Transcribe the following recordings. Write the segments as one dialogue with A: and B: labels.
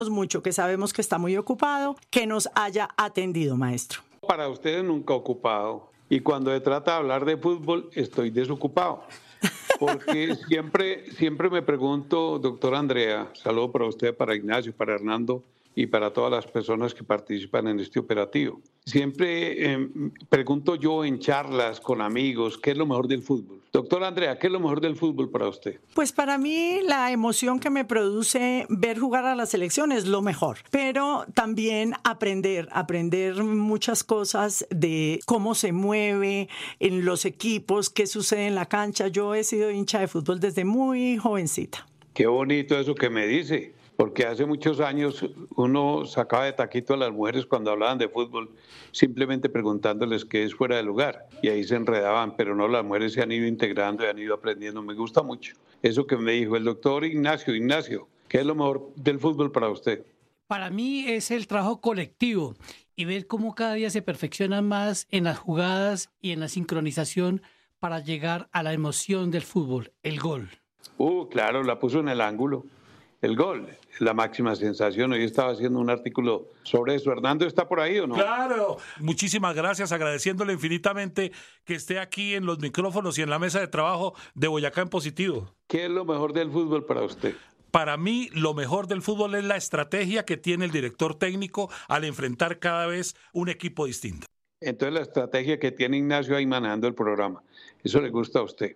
A: mucho, que sabemos que está muy ocupado, que nos haya atendido, maestro.
B: Para ustedes nunca ocupado. Y cuando se trata de hablar de fútbol, estoy desocupado. Porque siempre me pregunto, doctora Andrea, saludo para usted, para Ignacio, para Hernando y para todas las personas que participan en este operativo. Siempre pregunto yo en charlas con amigos, ¿qué es lo mejor del fútbol? Doctora Andrea, ¿qué es lo mejor del fútbol para usted?
A: Pues para mí la emoción que me produce ver jugar a la selección es lo mejor, pero también aprender muchas cosas de cómo se mueve en los equipos, qué sucede en la cancha. Yo he sido hincha de fútbol desde muy jovencita.
B: Qué bonito eso que me dice. Porque hace muchos años uno sacaba de taquito a las mujeres cuando hablaban de fútbol, simplemente preguntándoles qué es fuera de lugar. Y ahí se enredaban, pero no, las mujeres se han ido integrando y han ido aprendiendo. Me gusta mucho eso que me dijo el doctor Ignacio. Ignacio, ¿qué es lo mejor del fútbol para usted?
C: Para mí es el trabajo colectivo y ver cómo cada día se perfecciona más en las jugadas y en la sincronización para llegar a la emoción del fútbol, el gol.
B: Claro, la puso en el ángulo. El gol, la máxima sensación. Hoy estaba haciendo un artículo sobre eso. ¿Hernando está por ahí o no?
D: Claro, muchísimas gracias, agradeciéndole infinitamente que esté aquí en los micrófonos y en la mesa de trabajo de Boyacá en Positivo.
B: ¿Qué es lo mejor del fútbol para usted?
D: Para mí, lo mejor del fútbol es la estrategia que tiene el director técnico al enfrentar cada vez un equipo distinto.
B: Entonces, la estrategia que tiene Ignacio ahí manejando el programa, eso le gusta a usted.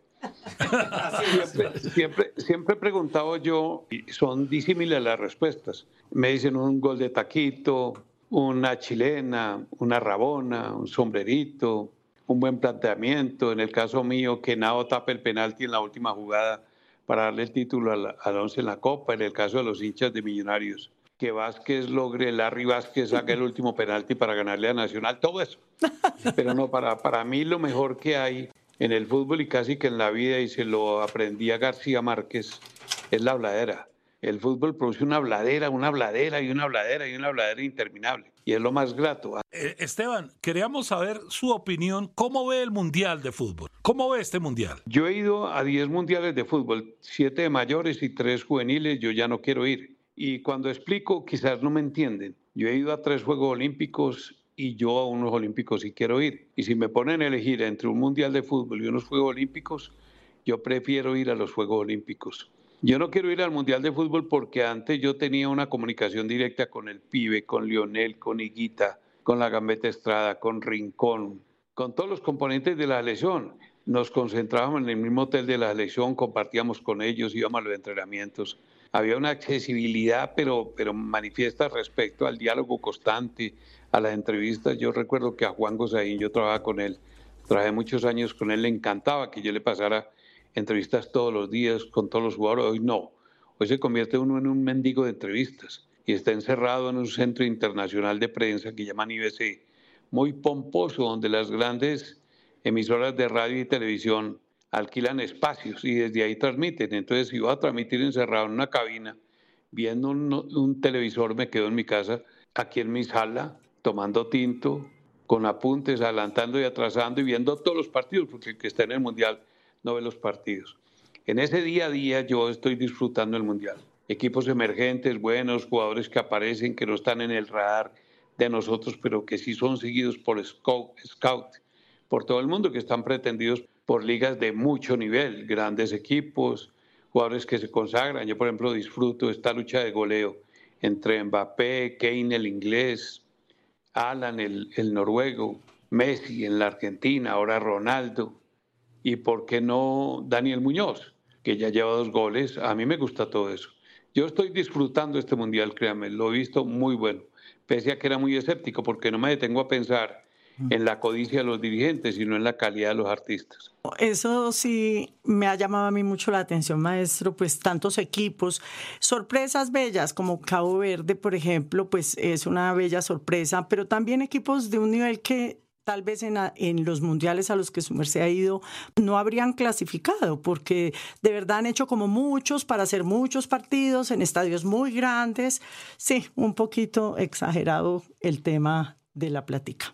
B: Siempre he preguntado yo, y son disímiles las respuestas. Me dicen un gol de taquito, una chilena, una rabona, un sombrerito, un buen planteamiento. En el caso mío, que Nao tape el penalti en la última jugada para darle el título al Once en la Copa. En el caso de los hinchas de Millonarios, que Larry Vázquez saque el último penalti para ganarle a Nacional, todo eso. Pero no, para mí lo mejor que hay en el fútbol y casi que en la vida, y se lo aprendí a García Márquez, es la habladera. El fútbol produce una habladera interminable. Y es lo más grato.
D: Esteban, queríamos saber su opinión. ¿Cómo ve el Mundial de Fútbol? ¿Cómo ve este Mundial?
B: Yo he ido a 10 mundiales de fútbol, 7 de mayores y 3 juveniles. Yo ya no quiero ir. Y cuando explico, quizás no me entienden. Yo he ido a 3 Juegos Olímpicos y yo a unos Olímpicos sí quiero ir. Y si me ponen a elegir entre un Mundial de Fútbol y unos Juegos Olímpicos, yo prefiero ir a los Juegos Olímpicos. Yo no quiero ir al Mundial de Fútbol porque antes yo tenía una comunicación directa con el Pibe, con Lionel, con Higuita, con la Gambetta Estrada, con Rincón, con todos los componentes de la selección. Nos concentrábamos en el mismo hotel de la selección, compartíamos con ellos, íbamos a los entrenamientos. Había una accesibilidad, pero manifiesta respecto al diálogo constante, a las entrevistas. Yo recuerdo que a Juan Gosaín, yo trabajaba con él, trabajé muchos años con él, le encantaba que yo le pasara entrevistas todos los días con todos los jugadores. Hoy no, hoy se convierte uno en un mendigo de entrevistas y está encerrado en un centro internacional de prensa que llaman IBC, muy pomposo, donde las grandes emisoras de radio y televisión alquilan espacios y desde ahí transmiten. Entonces, si iba a transmitir encerrado en una cabina, viendo un televisor, me quedo en mi casa, aquí en mi sala, tomando tinto, con apuntes, adelantando y atrasando y viendo todos los partidos, porque el que está en el Mundial no ve los partidos. En ese día a día yo estoy disfrutando el Mundial. Equipos emergentes, buenos, jugadores que aparecen, que no están en el radar de nosotros, pero que sí son seguidos por scout, por todo el mundo, que están pretendidos por ligas de mucho nivel, grandes equipos, jugadores que se consagran. Yo, por ejemplo, disfruto esta lucha de goleo entre Mbappé, Kane, el inglés, Alan, el noruego, Messi en la Argentina, ahora Ronaldo, y por qué no Daniel Muñoz, que ya lleva 2 goles. A mí me gusta todo eso. Yo estoy disfrutando este Mundial, créame, lo he visto muy bueno, pese a que era muy escéptico, porque no me detengo a pensar en la codicia de los dirigentes, sino en la calidad de los artistas.
A: Eso sí me ha llamado a mí mucho la atención, maestro, pues tantos equipos, sorpresas bellas como Cabo Verde, por ejemplo, pues es una bella sorpresa, pero también equipos de un nivel que tal vez en los mundiales a los que su merced ha ido no habrían clasificado, porque de verdad han hecho como muchos para hacer muchos partidos en estadios muy grandes. Sí, un poquito exagerado el tema de la plática.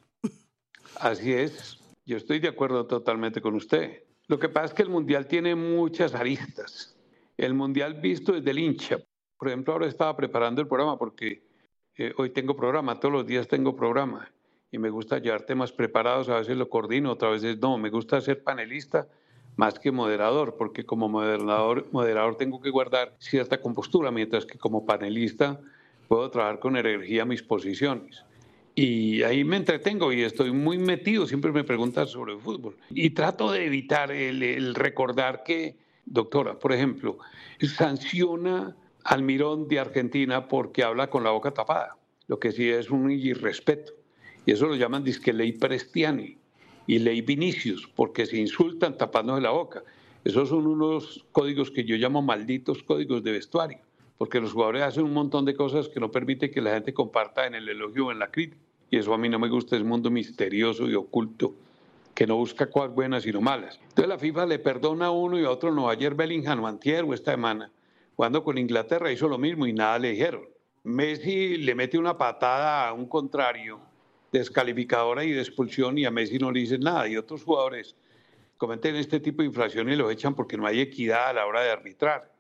B: Así es, yo estoy de acuerdo totalmente con usted. Lo que pasa es que el Mundial tiene muchas aristas. El Mundial visto desde el hincha, Por ejemplo, ahora estaba preparando el programa porque hoy tengo programa, todos los días tengo programa y me gusta llevar temas preparados, a veces lo coordino, otras veces no. Me gusta ser panelista más que moderador, porque como moderador tengo que guardar cierta compostura, mientras que como panelista puedo trabajar con energía mis posiciones. Y ahí me entretengo y estoy muy metido, siempre me preguntan sobre el fútbol. Y trato de evitar el recordar que, doctora, por ejemplo, sanciona al Mirón de Argentina porque habla con la boca tapada, lo que sí es un irrespeto. Y eso lo llaman disque ley Prestiani y ley Vinicius, porque se insultan tapándose la boca. Esos son unos códigos que yo llamo malditos códigos de vestuario, porque los jugadores hacen un montón de cosas que no permiten que la gente comparta en el elogio o en la crítica. Y eso a mí no me gusta, es un mundo misterioso y oculto, que no busca cosas buenas sino malas. Entonces la FIFA le perdona a uno y a otro no. Ayer Bellingham o antier o esta semana, jugando con Inglaterra, hizo lo mismo y nada le dijeron. Messi le mete una patada a un contrario, descalificadora y de expulsión, y a Messi no le dicen nada. Y otros jugadores cometen este tipo de infracciones y los echan porque no hay equidad a la hora de arbitrar.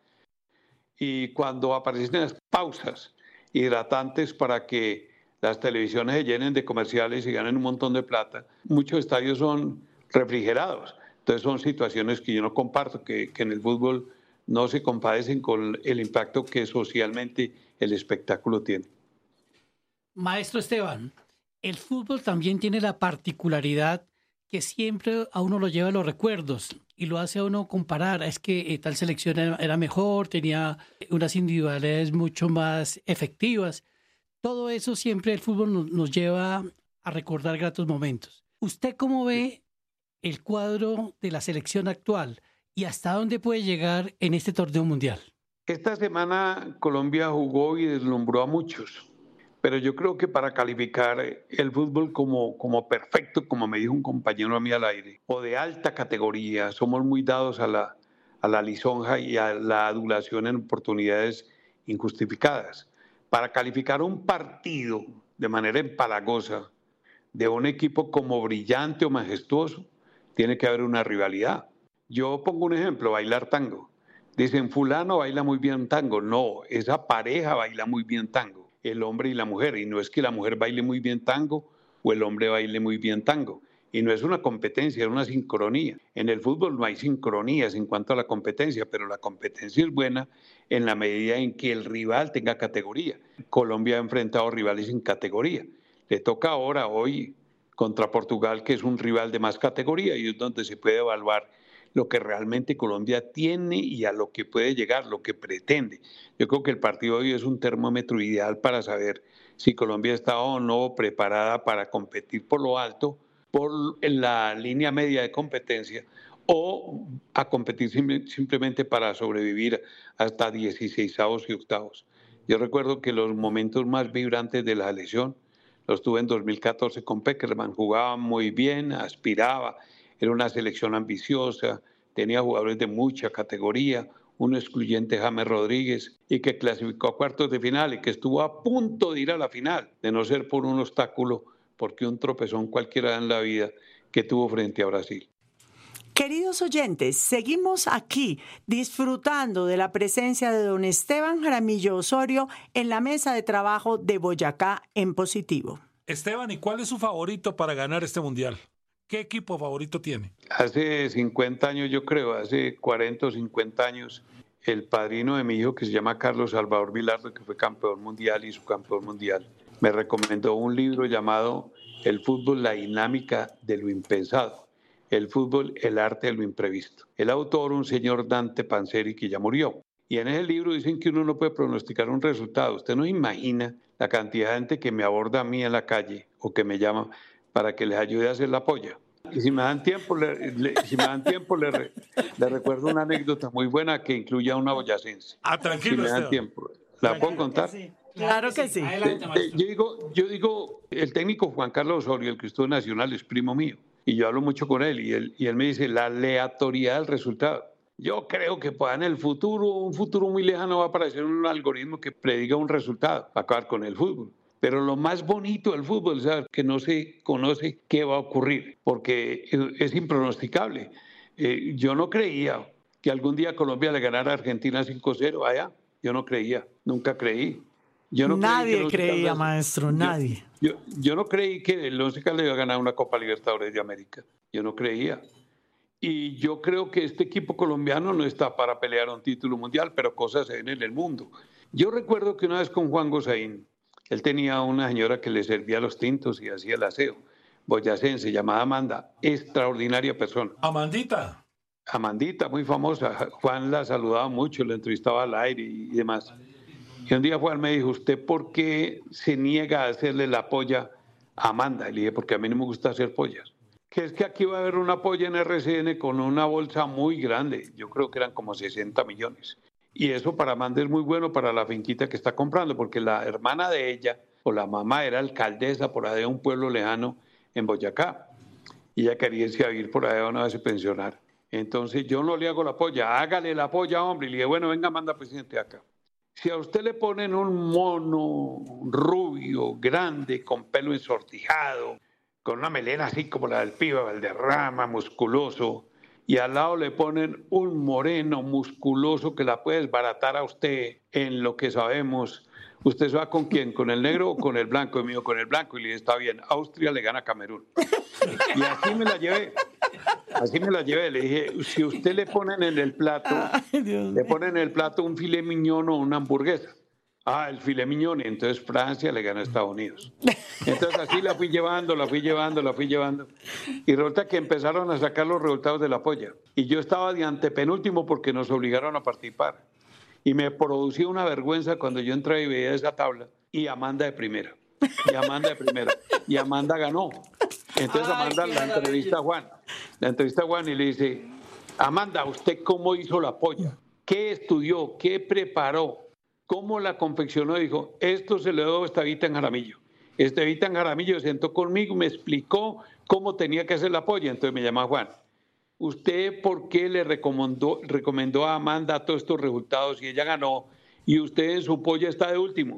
B: Y cuando aparecen las pausas hidratantes para que las televisiones se llenen de comerciales y ganen un montón de plata, muchos estadios son refrigerados. Entonces son situaciones que yo no comparto, que en el fútbol no se compadecen con el impacto que socialmente el espectáculo tiene.
C: Maestro Esteban, el fútbol también tiene la particularidad que siempre a uno lo lleva a los recuerdos y lo hace a uno comparar. Es que tal selección era mejor, tenía unas individualidades mucho más efectivas. Todo eso siempre el fútbol nos lleva a recordar gratos momentos. ¿Usted cómo ve el cuadro de la selección actual y hasta dónde puede llegar en este torneo mundial?
B: Esta semana Colombia jugó y deslumbró a muchos. Pero yo creo que para calificar el fútbol como perfecto, como me dijo un compañero a mí al aire, o de alta categoría, somos muy dados a la lisonja y a la adulación en oportunidades injustificadas. Para calificar un partido de manera empalagosa de un equipo como brillante o majestuoso, tiene que haber una rivalidad. Yo pongo un ejemplo, bailar tango. Dicen, fulano baila muy bien tango. No, esa pareja baila muy bien tango, el hombre y la mujer, y no es que la mujer baile muy bien tango o el hombre baile muy bien tango, y no es una competencia, es una sincronía. En el fútbol no hay sincronías en cuanto a la competencia, pero la competencia es buena en la medida en que el rival tenga categoría. Colombia ha enfrentado rivales sin categoría. Le toca ahora, hoy, contra Portugal, que es un rival de más categoría, y es donde se puede evaluar lo que realmente Colombia tiene y a lo que puede llegar, lo que pretende. Yo creo que el partido de hoy es un termómetro ideal para saber si Colombia está o no preparada para competir por lo alto, por la línea media de competencia, o a competir simplemente para sobrevivir hasta 16avos y octavos. Yo recuerdo que los momentos más vibrantes de la selección los tuve en 2014 con Peckerman. Jugaba muy bien, aspiraba, era una selección ambiciosa, tenía jugadores de mucha categoría, un excluyente James Rodríguez, y que clasificó a cuartos de final y que estuvo a punto de ir a la final, de no ser por un obstáculo, porque un tropezón cualquiera en la vida que tuvo frente a Brasil.
A: Queridos oyentes, seguimos aquí disfrutando de la presencia de don Esteban Jaramillo Osorio en la mesa de trabajo de Boyacá en Positivo.
D: Esteban, ¿y cuál es su favorito para ganar este mundial? ¿Qué equipo favorito tiene?
B: Hace 50 años, yo creo, hace 40 o 50 años, el padrino de mi hijo, que se llama Carlos Salvador Vilardo, que fue campeón mundial y subcampeón mundial, me recomendó un libro llamado El fútbol, la dinámica de lo impensado. El fútbol, el arte de lo imprevisto. El autor, un señor Dante Panzeri, que ya murió. Y en ese libro dicen que uno no puede pronosticar un resultado. Usted no imagina la cantidad de gente que me aborda a mí en la calle o que me llama para que les ayude a hacer la polla. Y si me dan tiempo, le recuerdo una anécdota muy buena que incluye a una boyacense.
D: Tranquilo,
B: si me dan
D: Esteban.
B: tiempo. ¿La puedo contar?
A: Sí. Claro que sí.
C: Adelante, maestro.
B: Yo digo, el técnico Juan Carlos Osorio, el que estuvo en Nacional, es primo mío. Y yo hablo mucho con él y él me dice la aleatoriedad del resultado. Yo creo que en el futuro, un futuro muy lejano, va a aparecer un algoritmo que prediga un resultado para acabar con el fútbol. Pero lo más bonito del fútbol es saber que no se conoce qué va a ocurrir, porque es impronosticable. Yo no creía que algún día Colombia le ganara a Argentina 5-0 allá. Yo no creía, nunca creí. Yo no
A: Nadie creía, maestro, nadie.
B: Yo no creí que el Once Caldas iba a ganar una Copa Libertadores de América. Yo no creía. Y yo creo que este equipo colombiano no está para pelear un título mundial, pero cosas se ven en el mundo. Yo recuerdo que una vez con Juan Gosaín, él tenía una señora que le servía los tintos y hacía el aseo, boyacense, llamada Amanda, extraordinaria persona. Amandita, muy famosa. Juan la saludaba mucho, la entrevistaba al aire y demás. Y un día Juan me dijo, ¿usted por qué se niega a hacerle la polla a Amanda? Y le dije, porque a mí no me gusta hacer pollas. Que es que aquí va a haber una polla en RCN con una bolsa muy grande. Yo creo que eran como 60 millones. Y eso para Amanda es muy bueno para la finquita que está comprando, porque la hermana de ella, o la mamá, era alcaldesa por allá de un pueblo lejano en Boyacá. Y ella quería irse a vivir por allá una vez se pensionar. Entonces yo no le hago la polla, hágale la polla, hombre. Y le dije, bueno, venga, manda presidente acá. Si a usted le ponen un mono rubio, grande, con pelo ensortijado, con una melena así como la del Pibe Valderrama, musculoso, y al lado le ponen un moreno musculoso que la puede desbaratar a usted en lo que sabemos, ¿usted se va con quién? ¿Con el negro o con el blanco? Y me dijo, con el blanco. Y le dije, está bien, Austria le gana a Camerún. Y así me la llevé. Así me la llevé. Le dije, si usted le ponen en el plato, le ponen en el plato un filet mignon o una hamburguesa. Ah, el filet mignon. Y entonces Francia le gana a Estados Unidos. Entonces así la fui llevando. Y resulta que empezaron a sacar los resultados de la polla. Y yo estaba de antepenúltimo porque nos obligaron a participar. Y me producía una vergüenza cuando yo entré y veía esa tabla. Y Amanda de primera. Y Amanda ganó. Entonces Amanda la entrevista a Juan y le dice, Amanda, ¿usted cómo hizo la polla? ¿Qué estudió? ¿Qué preparó? ¿Cómo la confeccionó? Dijo, esto se le dio a Estavita en Jaramillo. Estavita en Jaramillo se sentó conmigo, me explicó cómo tenía que hacer la polla. Entonces me llama Juan. ¿Usted por qué le recomendó a Amanda todos estos resultados y ella ganó y usted en su polla está de último?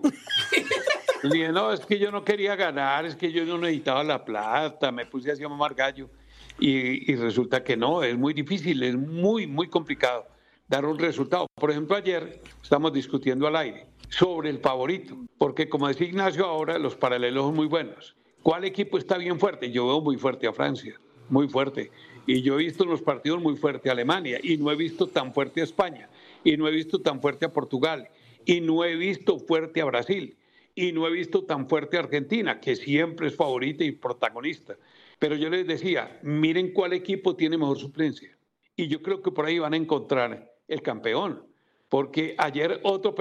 B: Y le dije, no, es que yo no quería ganar, es que yo no necesitaba la plata, me puse así a mamar gallo. Y resulta que no, es muy difícil, es muy, muy complicado dar un resultado. Por ejemplo, ayer estamos discutiendo al aire sobre el favorito, porque como decía Ignacio ahora, los paralelos son muy buenos. ¿Cuál equipo está bien fuerte? Yo veo muy fuerte a Francia, muy fuerte. Y yo he visto en los partidos muy fuerte a Alemania, y no he visto tan fuerte a España, y no he visto tan fuerte a Portugal, y no he visto fuerte a Brasil. Y no he visto tan fuerte a Argentina, que siempre es favorita y protagonista. Pero yo les decía, miren cuál equipo tiene mejor suplencia. Y yo creo que por ahí van a encontrar el campeón. Porque ayer otro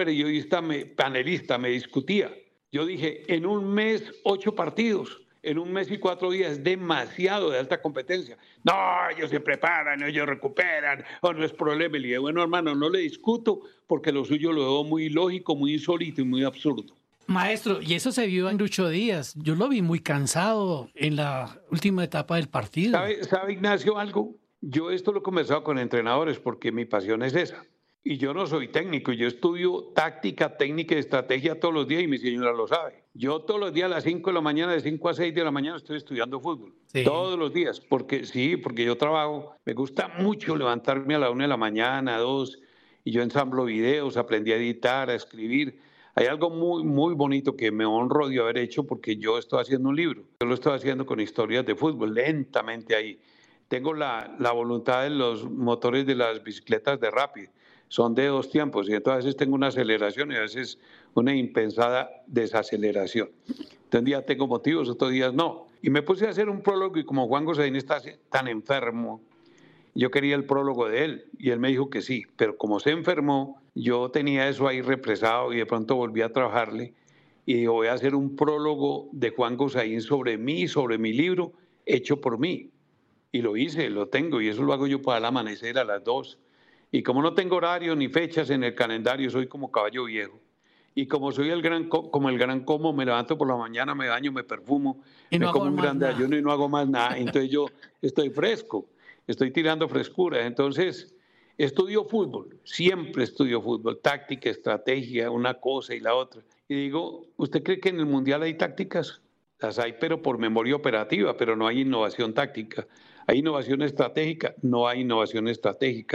B: panelista me discutía. Yo dije, en un mes 8 partidos, en un mes y 4 días, es demasiado de alta competencia. No, ellos se preparan, ellos recuperan, o no es problema. Y le dije, bueno, hermano, no le discuto, porque lo suyo lo veo muy lógico, muy insólito y muy absurdo.
C: Maestro, y eso se vio en Lucho Díaz. Yo lo vi muy cansado en la última etapa del partido.
B: ¿Sabe Ignacio algo? Yo esto lo he conversado con entrenadores porque mi pasión es esa. Y yo no soy técnico, yo estudio táctica, técnica y estrategia todos los días y mi señora lo sabe. Yo todos los días a las 5 de la mañana, de 5 a 6 de la mañana estoy estudiando fútbol. Sí. Todos los días, porque yo trabajo. Me gusta mucho levantarme a la 1 de la mañana, a 2, y yo ensamblo videos, aprendí a editar, a escribir. Hay algo muy, muy bonito que me honro de haber hecho porque yo estoy haciendo un libro. Yo lo estoy haciendo con historias de fútbol, lentamente ahí. Tengo la voluntad de los motores de las bicicletas de Rapid. Son de 2 tiempos y entonces a veces tengo una aceleración y a veces una impensada desaceleración. Entonces un día tengo motivos, otros días no. Y me puse a hacer un prólogo y como Juan Gosaín está tan enfermo, yo quería el prólogo de él y él me dijo que sí, pero como se enfermó, yo tenía eso ahí represado y de pronto volví a trabajarle y digo, voy a hacer un prólogo de Juan Gosaín sobre mí, sobre mi libro, hecho por mí. Y lo hice, lo tengo y eso lo hago yo para el amanecer a las 2. Y como no tengo horario ni fechas en el calendario, soy como caballo viejo. Y como soy el gran como, me levanto por la mañana, me baño, me perfumo, me como un gran desayuno y no hago más nada. Entonces yo estoy fresco, estoy tirando frescura. Entonces estudio fútbol, siempre estudio fútbol, táctica, estrategia, una cosa y la otra. Y digo, ¿usted cree que en el Mundial hay tácticas? Las hay, pero por memoria operativa, pero no hay innovación táctica. ¿Hay innovación estratégica? No hay innovación estratégica.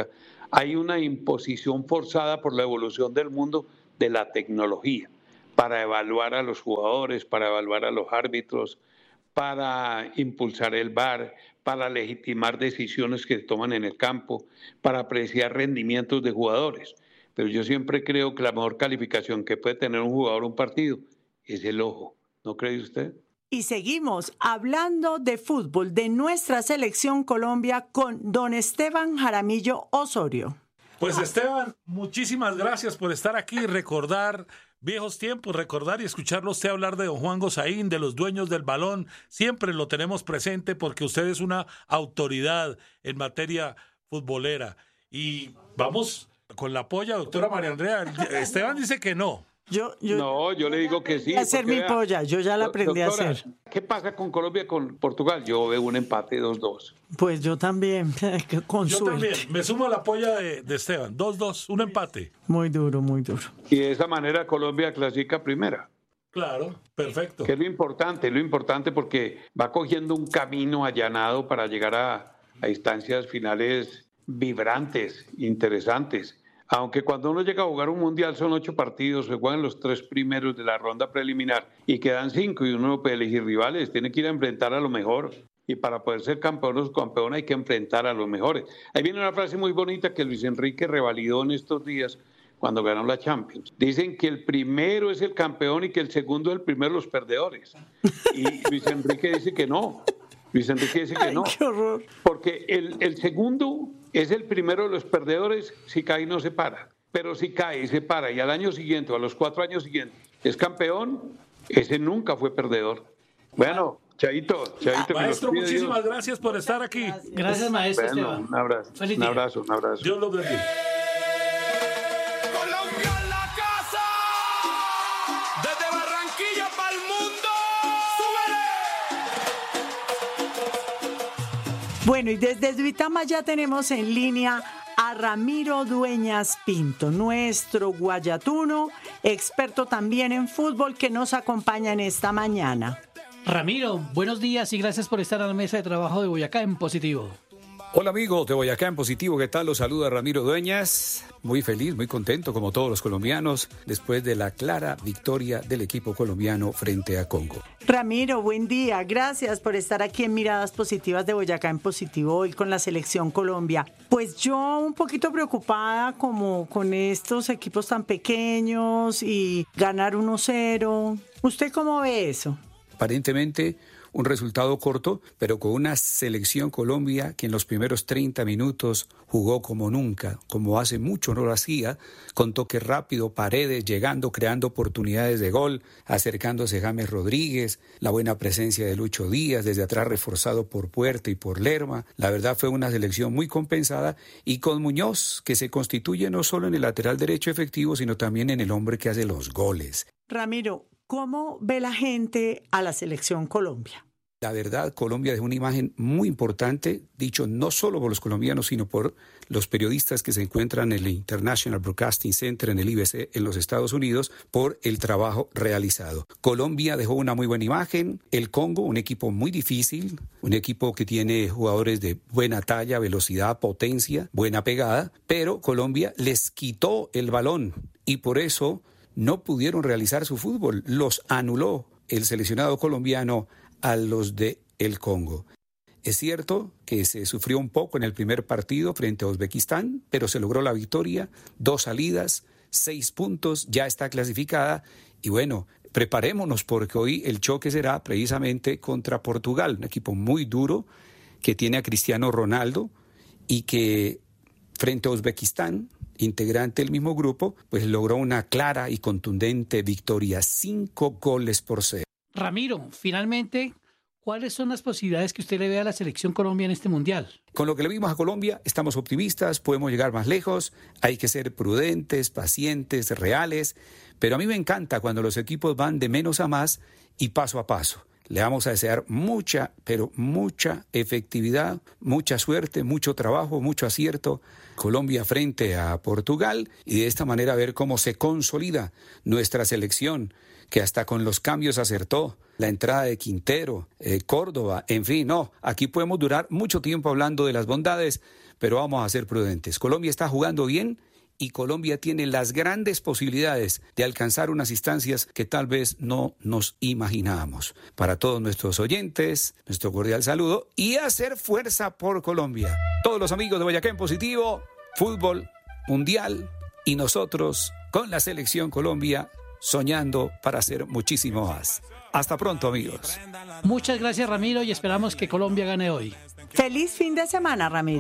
B: hay una imposición forzada por la evolución del mundo de la tecnología para evaluar a los jugadores, para evaluar a los árbitros, para impulsar el VAR, para legitimar decisiones que se toman en el campo, para apreciar rendimientos de jugadores. Pero yo siempre creo que la mejor calificación que puede tener un jugador un partido es el ojo. ¿No cree usted?
A: Y seguimos hablando de fútbol de nuestra selección Colombia con don Esteban Jaramillo Osorio.
D: Pues Esteban, muchísimas gracias por estar aquí y recordar viejos tiempos, recordar y escucharlo usted hablar de don Juan Gozaín, de los dueños del balón. Siempre lo tenemos presente porque usted es una autoridad en materia futbolera. Y vamos con la polla, doctora María Andrea. Esteban dice que no.
B: No, yo le digo que sí.
A: Hacer mi polla, yo ya la aprendí
B: doctora,
A: a hacer.
B: ¿Qué pasa con Colombia y con Portugal? Yo veo un empate 2-2.
A: Pues yo también, con
D: Yo
A: suerte.
D: también, me sumo a la polla de Esteban. 2-2, un empate.
A: Muy duro, muy duro.
B: Y de esa manera Colombia clasifica primera.
D: Claro, perfecto.
B: Que es lo importante porque va cogiendo un camino allanado para llegar a instancias finales vibrantes, interesantes. Aunque cuando uno llega a jugar un mundial son 8 partidos, se juegan los 3 primeros de la ronda preliminar y quedan 5 y uno no puede elegir rivales, tiene que ir a enfrentar a lo mejor. Y para poder ser campeón o campeón hay que enfrentar a los mejores. Ahí viene una frase muy bonita que Luis Enrique revalidó en estos días cuando ganó la Champions. Dicen que el primero es el campeón y que el segundo es el primero de los perdedores. Y Luis Enrique dice que no. Luis Enrique dice que no.
A: Ay, qué horror.
B: Porque el segundo es el primero de los perdedores si cae y no se para. Pero si cae y se para y al año siguiente o a los 4 años siguientes es campeón, ese nunca fue perdedor. Bueno, Chaito.
D: Maestro, muchísimas gracias por estar aquí.
C: Gracias, maestro
B: Bueno,
C: Esteban.
B: un abrazo.
C: Feliz
B: Un
C: día.
B: abrazo.
D: Dios los bendiga.
E: Colombia en la casa, desde Barranquilla para el mundo. ¡Súbele!
A: Bueno, y desde Duitama ya tenemos en línea a Ramiro Dueñas Pinto, nuestro guayatuno, experto también en fútbol, que nos acompaña en esta mañana.
C: Ramiro, buenos días y gracias por estar a la mesa de trabajo de Boyacá en Positivo.
F: Hola amigos de Boyacá en Positivo, ¿qué tal? Los saluda Ramiro Dueñas, muy feliz, muy contento como todos los colombianos después de la clara victoria del equipo colombiano frente a Congo.
A: Ramiro, buen día. Gracias por estar aquí en Miradas Positivas de Boyacá en Positivo hoy con la Selección Colombia. Pues yo un poquito preocupada como con estos equipos tan pequeños y ganar 1-0. ¿Usted cómo ve eso?
F: Aparentemente un resultado corto, pero con una selección Colombia que en los primeros 30 minutos jugó como nunca, como hace mucho no lo hacía, con toque rápido, Paredes llegando, creando oportunidades de gol, acercándose James Rodríguez, la buena presencia de Lucho Díaz, desde atrás reforzado por Puerta y por Lerma. La verdad fue una selección muy compensada y con Muñoz, que se constituye no solo en el lateral derecho efectivo, sino también en el hombre que hace los goles.
A: Ramiro, ¿cómo ve la gente a la Selección Colombia?
F: La verdad, Colombia dejó una imagen muy importante, dicho no solo por los colombianos, sino por los periodistas que se encuentran en el International Broadcasting Center, en el IBC, en los Estados Unidos, por el trabajo realizado. Colombia dejó una muy buena imagen. El Congo, un equipo muy difícil, un equipo que tiene jugadores de buena talla, velocidad, potencia, buena pegada, pero Colombia les quitó el balón y por eso no pudieron realizar su fútbol. Los anuló el seleccionado colombiano a los de el Congo. Es cierto que se sufrió un poco en el primer partido frente a Uzbekistán, pero se logró la victoria, 2 salidas, 6 puntos, ya está clasificada y bueno, preparémonos porque hoy el choque será precisamente contra Portugal, un equipo muy duro que tiene a Cristiano Ronaldo y que frente a Uzbekistán, integrante del mismo grupo, pues logró una clara y contundente victoria, 5-0.
C: Ramiro, finalmente, ¿cuáles son las posibilidades que usted le ve a la Selección Colombia en este Mundial?
F: Con lo que le vimos a Colombia, estamos optimistas, podemos llegar más lejos, hay que ser prudentes, pacientes, reales, pero a mí me encanta cuando los equipos van de menos a más y paso a paso. Le vamos a desear mucha, pero mucha efectividad, mucha suerte, mucho trabajo, mucho acierto. Colombia frente a Portugal y de esta manera ver cómo se consolida nuestra selección, que hasta con los cambios acertó, la entrada de Quintero, Córdoba, en fin, no, aquí podemos durar mucho tiempo hablando de las bondades, pero vamos a ser prudentes. Colombia está jugando bien y Colombia tiene las grandes posibilidades de alcanzar unas instancias que tal vez no nos imaginábamos. Para todos nuestros oyentes, nuestro cordial saludo y hacer fuerza por Colombia. Todos los amigos de Boyacá en Positivo, fútbol, mundial y nosotros con la selección Colombia soñando para hacer muchísimo más. Hasta pronto, amigos.
C: Muchas gracias, Ramiro, y esperamos que Colombia gane hoy.
A: Feliz fin de semana, Ramiro.